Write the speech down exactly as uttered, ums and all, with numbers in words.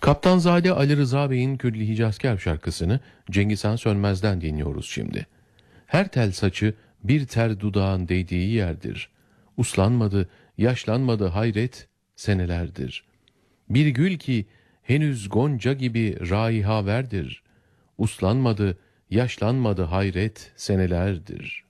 Kaptanzade Ali Rıza Bey'in Külli Hicazkâr şarkısını Cengiz Han Sönmez'den dinliyoruz şimdi. Her tel saçı bir ter dudağın değdiği yerdir. Uslanmadı, yaşlanmadı hayret senelerdir. Bir gül ki henüz gonca gibi raiha verdir. Uslanmadı, yaşlanmadı hayret senelerdir.